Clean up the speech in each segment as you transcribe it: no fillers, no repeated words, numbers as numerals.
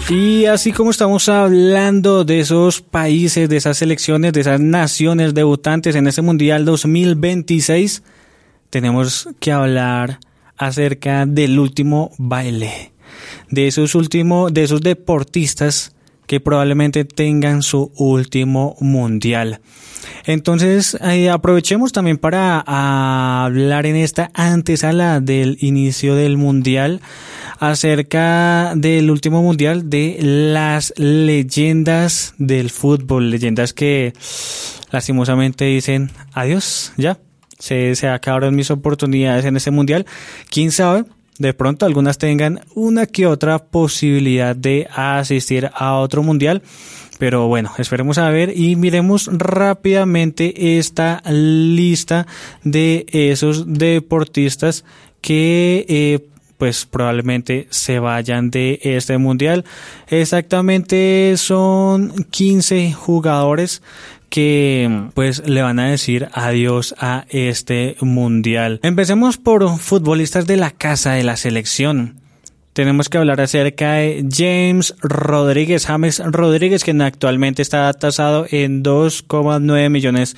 Y así como estamos hablando de esos países, de esas selecciones, de esas naciones debutantes en este Mundial 2026, tenemos que hablar acerca del último baile, de esos deportistas que probablemente tengan su último mundial. Entonces, aprovechemos también para hablar en esta antesala del inicio del mundial acerca del último mundial, de las leyendas del fútbol, leyendas que lastimosamente dicen adiós, ya, se acabaron mis oportunidades en este mundial. ¿Quién sabe? De pronto algunas tengan una que otra posibilidad de asistir a otro mundial. Pero bueno, esperemos a ver y miremos rápidamente esta lista de esos deportistas que pues probablemente se vayan de este mundial. Exactamente son 15 jugadores que pues le van a decir adiós a este mundial. Empecemos por futbolistas de la casa de la selección. Tenemos que hablar acerca de James Rodríguez, quien actualmente está tasado en $2.9 millones.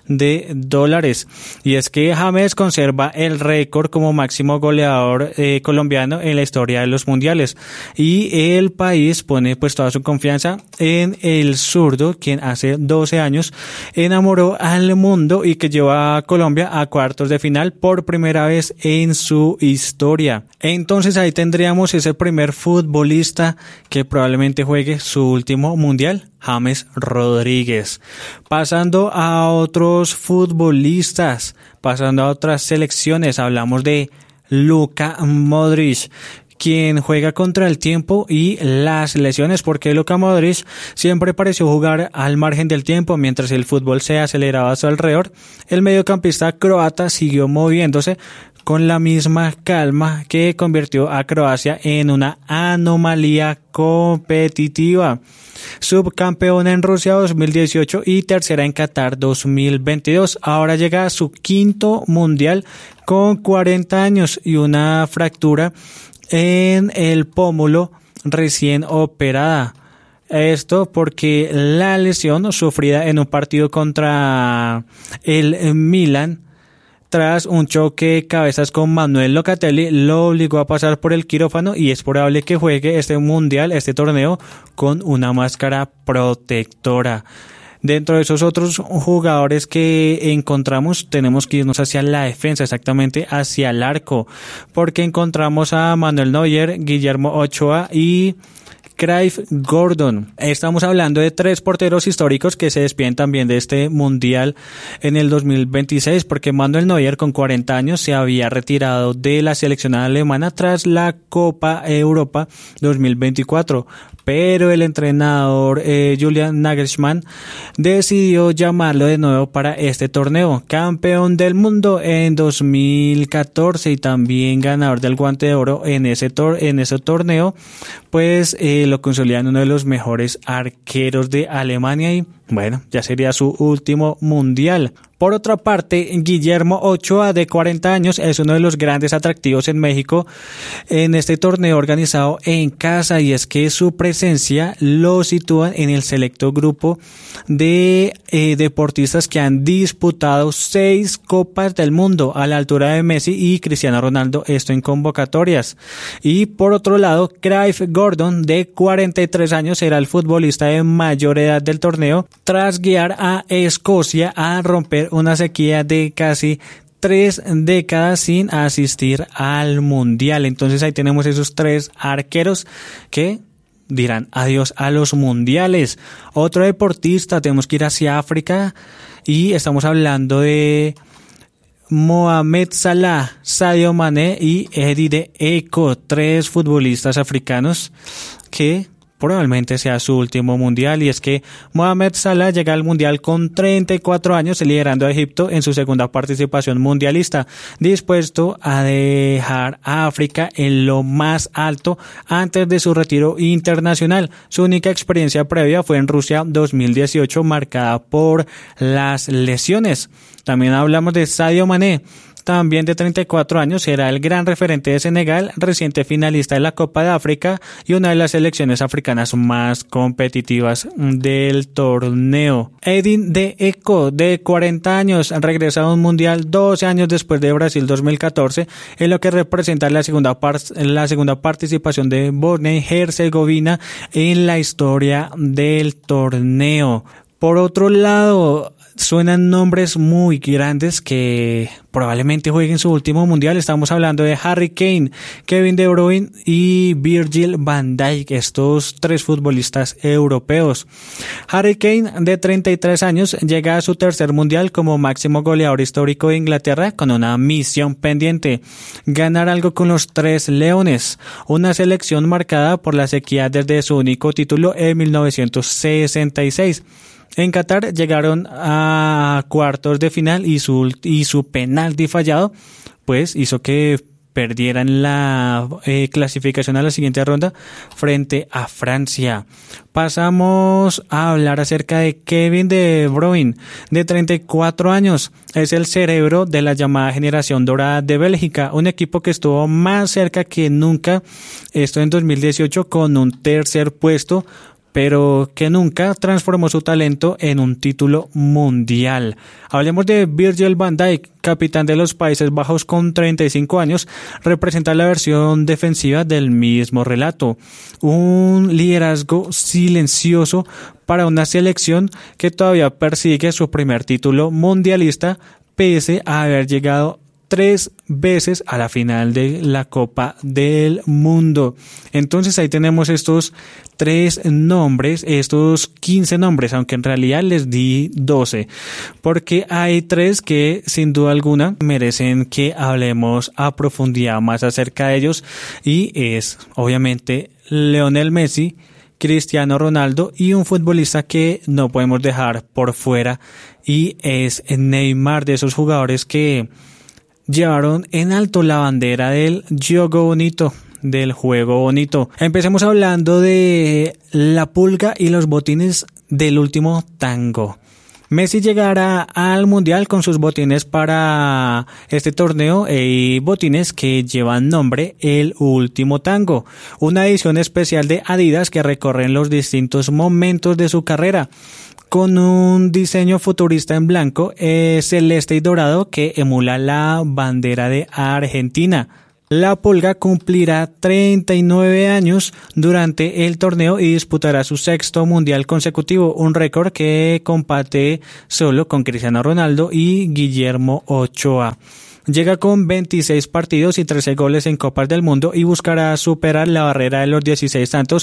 Y es que James conserva el récord como máximo goleador colombiano en la historia de los mundiales. Y el país pone pues toda su confianza en el zurdo, quien hace 12 años enamoró al mundo y que lleva a Colombia a cuartos de final por primera vez en su historia. Entonces ahí tendríamos ese primer futbolista que probablemente juegue su último mundial, James Rodríguez. Pasando a otros futbolistas, pasando a otras selecciones, hablamos de Luka Modric, quien juega contra el tiempo y las lesiones, porque Luka Modric siempre pareció jugar al margen del tiempo mientras el fútbol se aceleraba a su alrededor. El mediocampista croata siguió moviéndose con la misma calma que convirtió a Croacia en una anomalía competitiva. Subcampeona en Rusia 2018 y tercera en Qatar 2022. Ahora llega a su quinto mundial con 40 años y una fractura en el pómulo recién operada. Esto porque la lesión sufrida en un partido contra el Milan tras un choque de cabezas con Manuel Locatelli lo obligó a pasar por el quirófano y es probable que juegue este mundial, este torneo, con una máscara protectora. Dentro de esos otros jugadores que encontramos, tenemos que irnos hacia la defensa, exactamente hacia el arco, porque encontramos a Manuel Neuer, Guillermo Ochoa y Craig Gordon. Estamos hablando de 3 porteros históricos que se despiden también de este mundial en el 2026, porque Manuel Neuer con 40 años se había retirado de la selección alemana tras la Copa Europa 2024. Pero el entrenador Julian Nagelsmann decidió llamarlo de nuevo para este torneo. Campeón del mundo en 2014 y también ganador del Guante de Oro en ese torneo, pues lo consolidan uno de los mejores arqueros de Alemania y bueno, ya sería su último mundial. Por otra parte, Guillermo Ochoa, de 40 años, es uno de los grandes atractivos en México en este torneo organizado en casa, y es que su presencia lo sitúa en el selecto grupo de deportistas que han disputado 6 Copas del Mundo a la altura de Messi y Cristiano Ronaldo, esto en convocatorias. Y por otro lado, Craig Gordon, de 43 años, será el futbolista de mayor edad del torneo tras guiar a Escocia a romper una sequía de casi 3 décadas sin asistir al mundial. Entonces ahí tenemos esos 3 arqueros que dirán adiós a los mundiales. Otro deportista, tenemos que ir hacia África y estamos hablando de Mohamed Salah, Sadio Mané y Eddie Eko, 3 futbolistas africanos que probablemente sea su último mundial, y es que Mohamed Salah llega al mundial con 34 años, liderando a Egipto en su segunda participación mundialista, dispuesto a dejar a África en lo más alto antes de su retiro internacional. Su única experiencia previa fue en Rusia 2018, marcada por las lesiones. También hablamos de Sadio Mané, también de 34 años, será el gran referente de Senegal, reciente finalista de la Copa de África y una de las selecciones africanas más competitivas del torneo. Edin Dzeko, de 40 años, regresa a un mundial 12 años después de Brasil 2014, en lo que representa la segunda participación de Bosnia y Herzegovina en la historia del torneo. Por otro lado, suenan nombres muy grandes que probablemente jueguen su último mundial. Estamos hablando de Harry Kane, Kevin De Bruyne y Virgil van Dijk, estos tres futbolistas europeos. Harry Kane, de 33 años, llega a su tercer mundial como máximo goleador histórico de Inglaterra con una misión pendiente: ganar algo con los Tres Leones, una selección marcada por la sequía desde su único título en 1966. En Qatar llegaron a cuartos de final y su penalti fallado pues hizo que perdieran la clasificación a la siguiente ronda frente a Francia. Pasamos a hablar acerca de Kevin De Bruyne, de 34 años. Es el cerebro de la llamada generación dorada de Bélgica, un equipo que estuvo más cerca que nunca, esto en 2018, con un tercer puesto, pero que nunca transformó su talento en un título mundial. Hablemos de Virgil van Dijk, capitán de los Países Bajos con 35 años, representa la versión defensiva del mismo relato. Un liderazgo silencioso para una selección que todavía persigue su primer título mundialista, pese a haber llegado 3 veces a la final de la Copa del Mundo. Entonces ahí tenemos estos 3 nombres, estos 15 nombres, aunque en realidad les di 12, porque hay 3 que sin duda alguna merecen que hablemos a profundidad más acerca de ellos, y es obviamente Lionel Messi, Cristiano Ronaldo y un futbolista que no podemos dejar por fuera, y es Neymar, de esos jugadores que llevaron en alto la bandera del juego bonito, del juego bonito. Empecemos hablando de la pulga y los botines del último tango. Messi llegará al mundial con sus botines para este torneo y botines que llevan nombre El Último Tango, una edición especial de Adidas que recorren los distintos momentos de su carrera, con un diseño futurista en blanco, celeste y dorado que emula la bandera de Argentina. La pulga cumplirá 39 años durante el torneo y disputará su 6º mundial consecutivo, un récord que comparte solo con Cristiano Ronaldo y Guillermo Ochoa. Llega con 26 partidos y 13 goles en Copas del Mundo y buscará superar la barrera de los 16 tantos